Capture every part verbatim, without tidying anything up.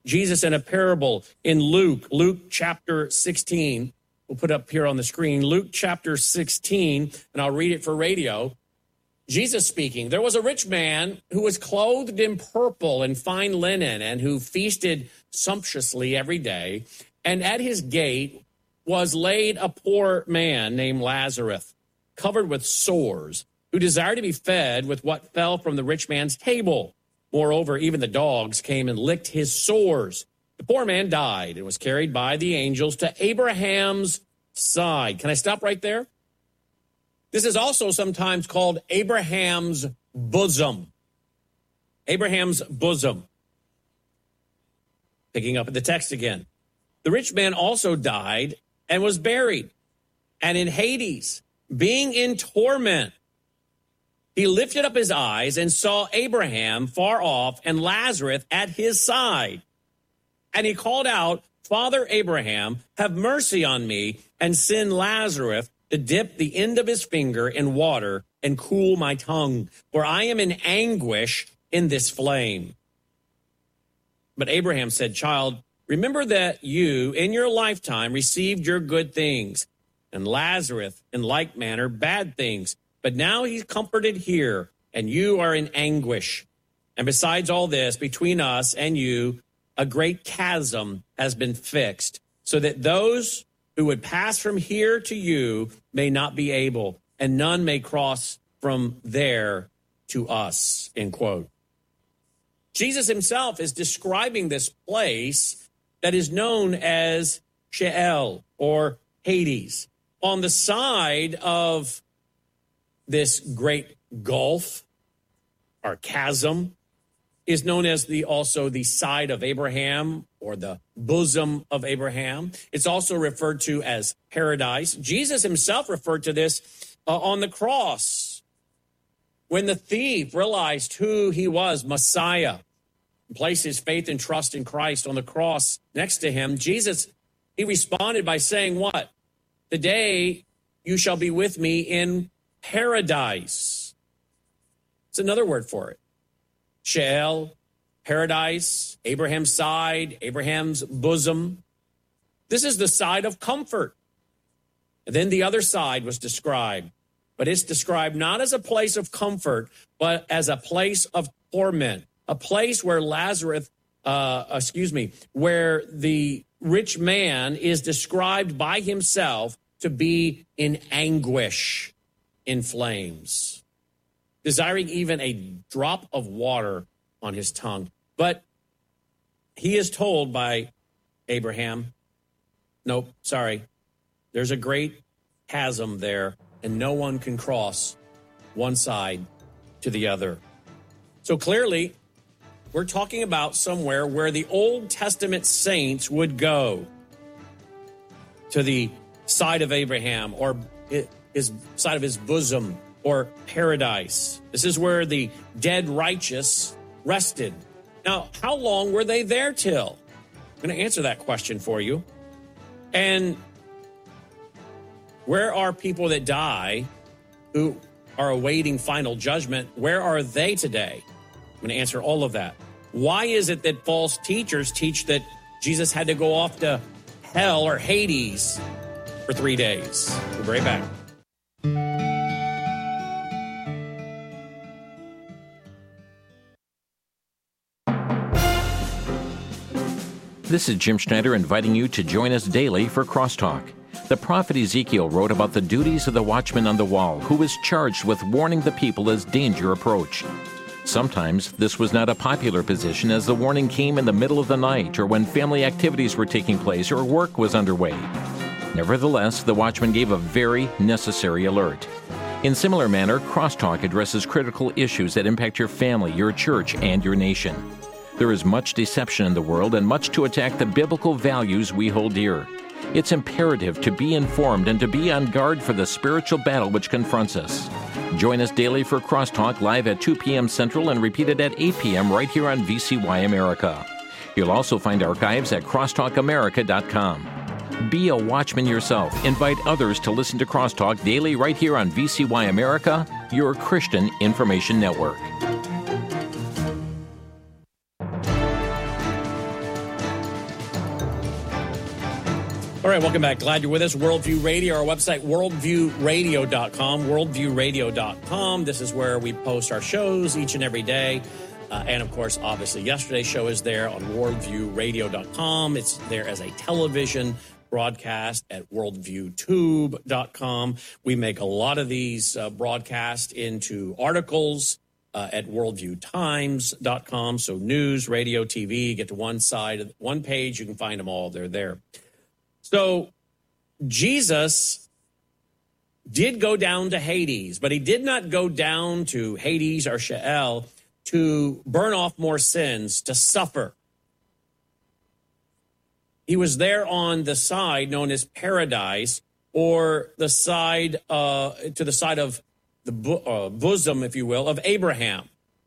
Jesus in a parable in Luke, Luke chapter sixteen. We'll put up here on the screen, Luke chapter sixteen, and I'll read it for radio. Jesus speaking, there was a rich man who was clothed in purple and fine linen and who feasted sumptuously every day. And at his gate was laid a poor man named Lazarus, covered with sores, who desired to be fed with what fell from the rich man's table. Moreover, even the dogs came and licked his sores. The poor man died and was carried by the angels to Abraham's side. Can I stop right there? This is also sometimes called Abraham's bosom. Abraham's bosom. Picking up at the text again. The rich man also died and was buried. And in Hades, being in torment, he lifted up his eyes and saw Abraham far off and Lazarus at his side. And he called out, Father Abraham, have mercy on me and send Lazarus to dip the end of his finger in water and cool my tongue, for I am in anguish in this flame. But Abraham said, Child, remember that you in your lifetime received your good things, and Lazarus in like manner bad things. But now he's comforted here, and you are in anguish. And besides all this, between us and you, a great chasm has been fixed, so that those who would pass from here to you may not be able, and none may cross from there to us, end quote. Jesus himself is describing this place that is known as Sheol, or Hades. On the side of this great gulf, or chasm, is known as the also the side of Abraham, or the bosom of Abraham. It's also referred to as paradise. Jesus himself referred to this uh, on the cross. When the thief realized who he was, Messiah, and placed his faith and trust in Christ on the cross next to him, Jesus, he responded by saying what? Today you shall be with me in paradise. It's another word for it. Sheol, paradise, Abraham's side, Abraham's bosom. This is the side of comfort. And then the other side was described, but it's described not as a place of comfort, but as a place of torment, a place where Lazarus, uh, excuse me, where the rich man is described by himself to be in anguish, in flames, desiring even a drop of water on his tongue. But he is told by Abraham, nope, sorry, there's a great chasm there, and no one can cross one side to the other. So clearly, we're talking about somewhere where the Old Testament saints would go, to the side of Abraham, or his side of his bosom, or paradise. This is where the dead righteous rested. Now, how long were they there till? I'm going to answer that question for you. And where are people that die who are awaiting final judgment? Where are they today? I'm going to answer all of that. Why is it that false teachers teach that Jesus had to go off to hell or Hades for three days? We'll be right back. This is Jim Schneider inviting you to join us daily for Crosstalk. The prophet Ezekiel wrote about the duties of the watchman on the wall, who was charged with warning the people as danger approached. Sometimes this was not a popular position, as the warning came in the middle of the night, or when family activities were taking place or work was underway. Nevertheless, the watchman gave a very necessary alert. In similar manner, Crosstalk addresses critical issues that impact your family, your church, and your nation. There is much deception in the world and much to attack the biblical values we hold dear. It's imperative to be informed and to be on guard for the spiritual battle which confronts us. Join us daily for Crosstalk, live at two p.m. Central and repeated at eight p.m. right here on V C Y America. You'll also find archives at crosstalk america dot com. Be a watchman yourself. Invite others to listen to Crosstalk daily right here on V C Y America, your Christian information network. All right, welcome back. Glad you're with us. Worldview Radio, our website, worldview radio dot com, worldview radio dot com. This is where we post our shows each and every day. Uh, and, of course, obviously, yesterday's show is there on worldview radio dot com. It's there as a television broadcast at worldview tube dot com. We make a lot of these uh, broadcasts into articles uh, at worldview times dot com. So news, radio, T V, you get to one side, one page, you can find them all. They're there. So Jesus did go down to Hades, but he did not go down to Hades or Sheol to burn off more sins, to suffer. He was there on the side known as paradise, or the side uh, to the side of the bo- uh, bosom, if you will, of Abraham.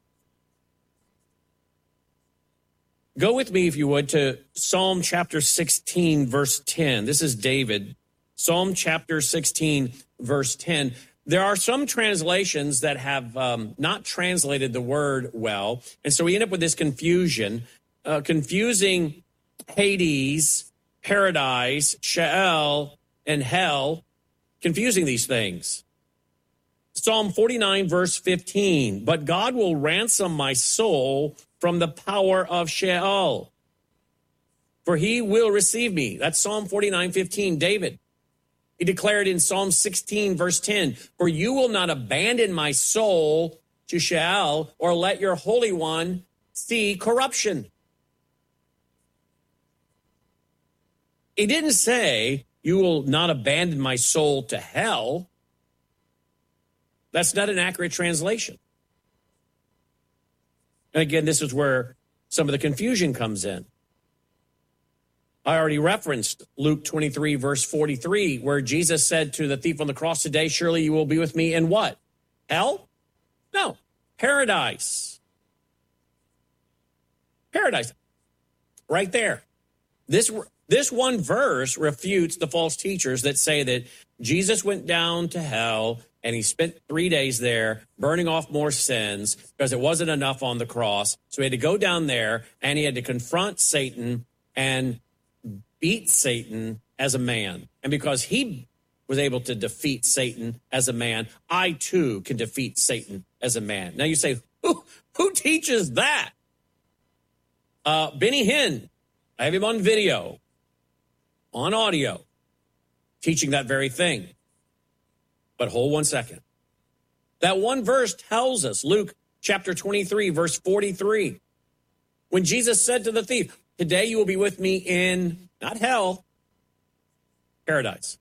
Go with me, if you would, to Psalm chapter sixteen, verse ten. This is David. Psalm chapter sixteen, verse ten. There are some translations that have um, not translated the word well, and so we end up with this confusion, uh, confusing Hades, paradise, Sheol, and hell, confusing these things. Psalm forty-nine, verse fifteen. But God will ransom my soul from the power of Sheol, for he will receive me. That's Psalm forty-nine, fifteen, David. He declared in Psalm sixteen, verse ten, for you will not abandon my soul to Sheol, or let your Holy One see corruption. He didn't say, you will not abandon my soul to hell. That's not an accurate translation. And again, this is where some of the confusion comes in. I already referenced Luke twenty-three, verse forty-three, where Jesus said to the thief on the cross, today, surely you will be with me in what? Hell? No, paradise. Paradise. Right there. This, this one verse refutes the false teachers that say that Jesus went down to hell and he spent three days there burning off more sins because it wasn't enough on the cross. So he had to go down there and he had to confront Satan and beat Satan as a man. And because he was able to defeat Satan as a man, I too can defeat Satan as a man. Now you say, who, who teaches that? Uh, Benny Hinn, I have him on video, on audio, teaching that very thing. But hold one second. That one verse tells us, Luke chapter twenty-three, verse forty-three, when Jesus said to the thief, today you will be with me in, not hell, paradise.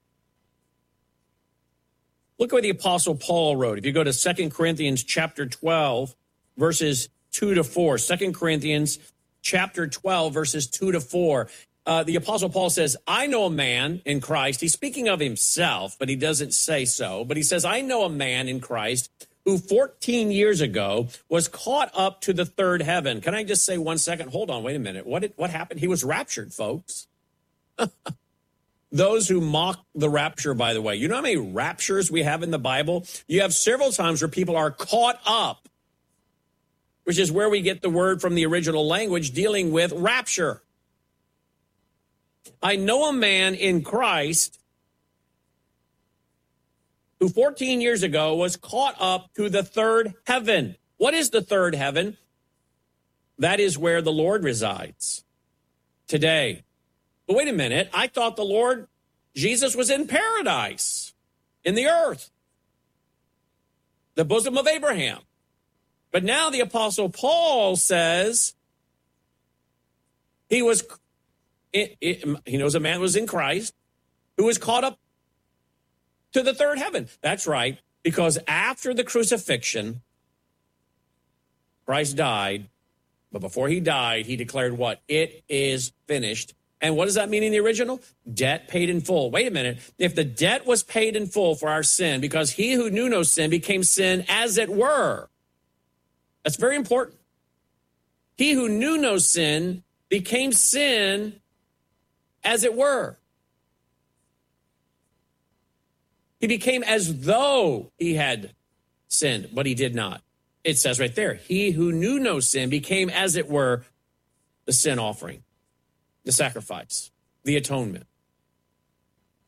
Look at what the Apostle Paul wrote. If you go to Second Corinthians chapter twelve, verses two to four, Second Corinthians chapter twelve, verses two to four, Uh, the Apostle Paul says, I know a man in Christ. He's speaking of himself, but he doesn't say so. But he says, I know a man in Christ who fourteen years ago was caught up to the third heaven. Can I just say one second? Hold on, wait a minute. What did, what happened? He was raptured, folks. Those who mock the rapture, by the way, you know how many raptures we have in the Bible? You have several times where people are caught up, which is where we get the word from the original language dealing with rapture. I know a man in Christ who fourteen years ago was caught up to the third heaven. What is the third heaven? That is where the Lord resides today. But wait a minute. I thought the Lord Jesus was in paradise, in the earth, the bosom of Abraham. But now the Apostle Paul says he was It, it, he knows a man was in Christ who was caught up to the third heaven. That's right, because after the crucifixion, Christ died, but before he died, he declared what? It is finished. And what does that mean in the original? Debt paid in full. Wait a minute. If the debt was paid in full for our sin, because he who knew no sin became sin as it were. That's very important. He who knew no sin became sin as it were. He became as though he had sinned, but he did not. It says right there, he who knew no sin became as it were the sin offering, the sacrifice, the atonement.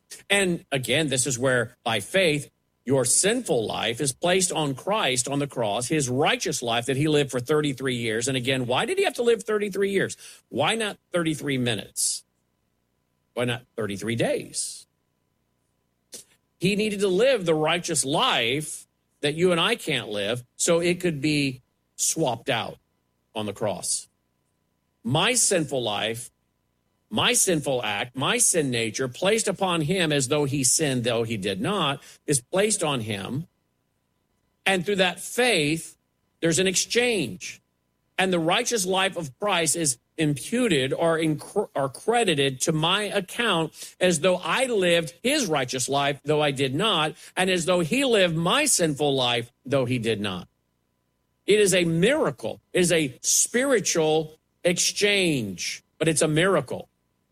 And again, this is where by faith, your sinful life is placed on Christ on the cross, his righteous life that he lived for thirty-three years. And again, why did he have to live thirty-three years? Why not thirty-three minutes? Why not thirty-three days? He needed to live the righteous life that you and I can't live so it could be swapped out on the cross. My sinful life, my sinful act, my sin nature placed upon him as though he sinned, though he did not, is placed on him. And through that faith, there's an exchange. And the righteous life of Christ is imputed or, inc- or credited to my account as though I lived his righteous life, though I did not, and as though he lived my sinful life, though he did not. It is a miracle. It is a spiritual exchange, but it's a miracle.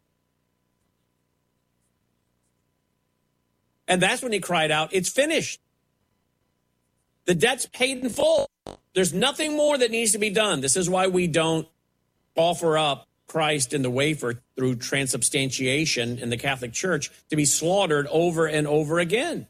And that's when he cried out, it's finished. The debt's paid in full. There's nothing more that needs to be done. This is why we don't offer up Christ in the wafer through transubstantiation in the Catholic Church to be slaughtered over and over again.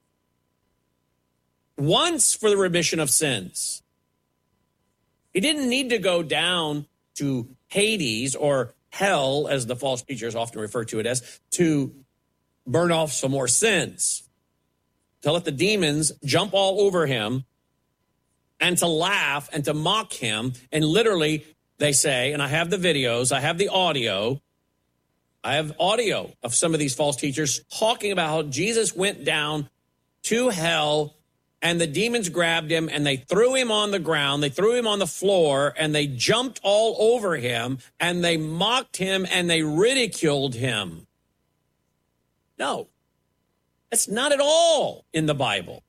Once for the remission of sins. He didn't need to go down to Hades or hell, as the false teachers often refer to it as, to burn off some more sins, to let the demons jump all over him and to laugh and to mock him. And literally, they say, and I have the videos, I have the audio, I have audio of some of these false teachers talking about how Jesus went down to hell and the demons grabbed him and they threw him on the ground, they threw him on the floor, and they jumped all over him and they mocked him and they ridiculed him. No, that's not at all in the Bible.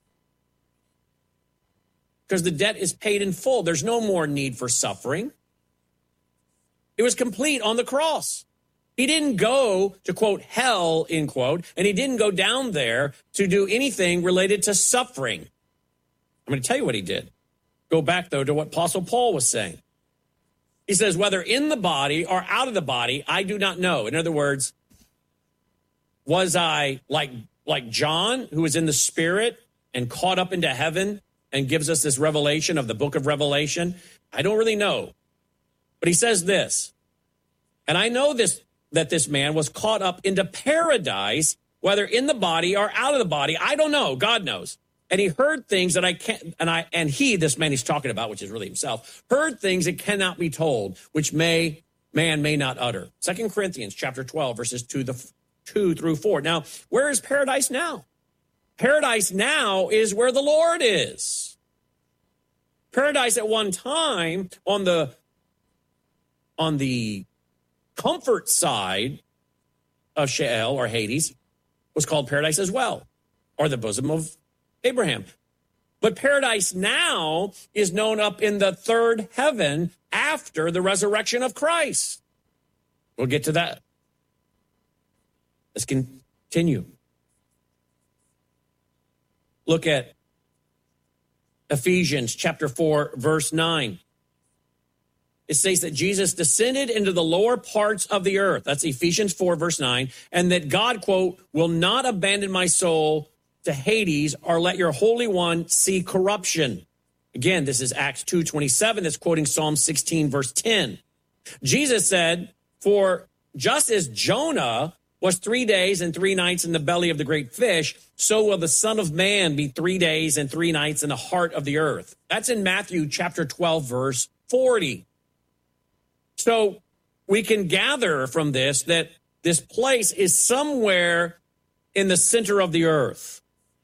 Because the debt is paid in full. There's no more need for suffering. It was complete on the cross. He didn't go to, quote, hell, end quote, and he didn't go down there to do anything related to suffering. I'm going to tell you what he did. Go back, though, to what Apostle Paul was saying. He says, whether in the body or out of the body, I do not know. In other words, was I like, like John, who was in the spirit and caught up into heaven and gives us this revelation of the book of Revelation? I don't really know. But he says this, and I know this, that this man was caught up into paradise, whether in the body or out of the body. I don't know. God knows. And he heard things that I can't, and I, and he, this man he's talking about, which is really himself, heard things that cannot be told, which may, man may not utter. Second Corinthians chapter twelve, verses two, the, two through four. Now, where is paradise now? Paradise now is where the Lord is. Paradise at one time on the, on the comfort side of Sheol or Hades was called paradise as well, or the bosom of Abraham. But paradise now is known up in the third heaven after the resurrection of Christ. We'll get to that. Let's continue. Look at Ephesians chapter four, verse nine. It says that Jesus descended into the lower parts of the earth. That's Ephesians four, verse nine. And that God, quote, will not abandon my soul to Hades or let your Holy One see corruption. Again, this is Acts two twenty-seven. That's quoting Psalm sixteen, verse ten. Jesus said, for just as Jonah was three days and three nights in the belly of the great fish, so will the Son of Man be three days and three nights in the heart of the earth. That's in Matthew chapter twelve, verse forty. So we can gather from this that this place is somewhere in the center of the earth.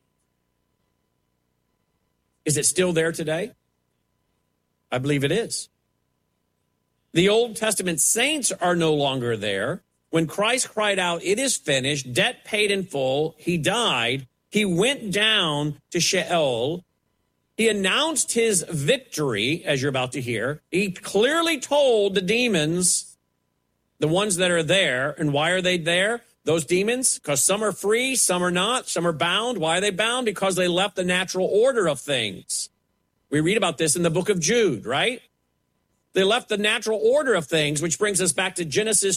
Is it still there today? I believe it is. The Old Testament saints are no longer there. When Christ cried out, it is finished, debt paid in full, he died, he went down to Sheol. He announced his victory, as you're about to hear. He clearly told the demons, the ones that are there, and why are they there? Those demons, because some are free, some are not, some are bound. Why are they bound? Because they left the natural order of things. We read about this in the book of Jude, right? They left the natural order of things, which brings us back to Genesis